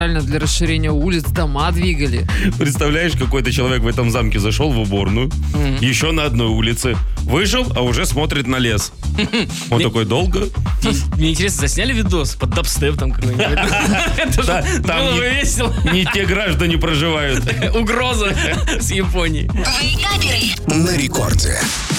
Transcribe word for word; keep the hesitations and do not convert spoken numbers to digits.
реально для расширения улиц дома двигали. Представляешь, какой-то человек в этом замке зашел в уборную, mm-hmm. еще на одной улице, вышел, а уже смотрит на лес. Он мне, такой, долго? Мне интересно, засняли видос под дабстеп там какой-нибудь? Это же было бы весело. Не те граждане проживают. Угроза с Японией. Вейкаперы на рекорде.